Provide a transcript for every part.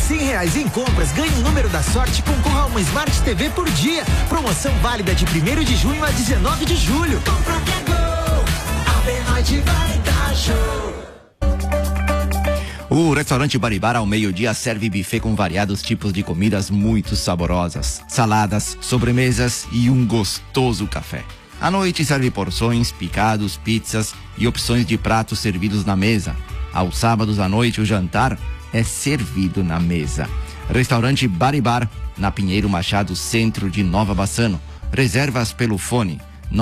R$100 em compras, ganhe o número da sorte e concorra a uma Smart TV por dia. Promoção válida de 1º de junho a 19 de julho. Compra que é gol, a B9 vai dar show. O restaurante Baribar ao meio-dia serve buffet com variados tipos de comidas muito saborosas, saladas, sobremesas e um gostoso café. À noite serve porções, picados, pizzas e opções de pratos servidos na mesa. Aos sábados à noite o jantar é servido na mesa. Restaurante Baribar, na Pinheiro Machado, centro de Nova Bassano. Reservas pelo fone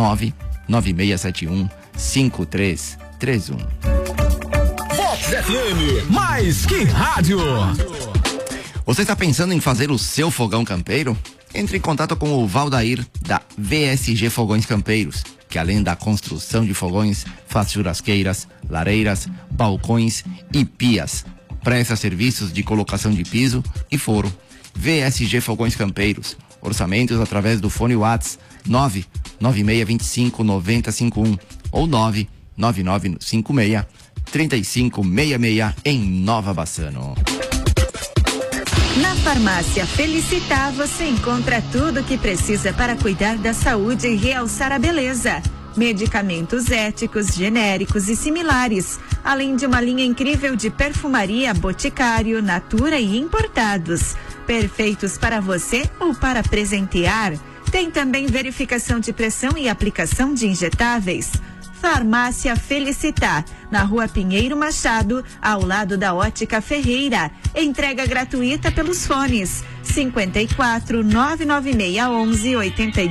99671-5331. FM, mais que rádio. Você está pensando em fazer o seu fogão campeiro? Entre em contato com o Valdair da VSG Fogões Campeiros, que além da construção de fogões, faz churrasqueiras, lareiras, balcões e pias. Presta serviços de colocação de piso e forro. VSG Fogões Campeiros. Orçamentos através do fone WhatsApp 99625-9051 ou 99956-3566 em Nova Bassano. Na Farmácia Felicitar você encontra tudo o que precisa para cuidar da saúde e realçar a beleza. Medicamentos éticos, genéricos e similares, além de uma linha incrível de perfumaria, boticário, natura e importados. Perfeitos para você ou para presentear. Tem também verificação de pressão e aplicação de injetáveis. Farmácia Felicitar, na Rua Pinheiro Machado, ao lado da Ótica Ferreira. Entrega gratuita pelos fones 54 99611 82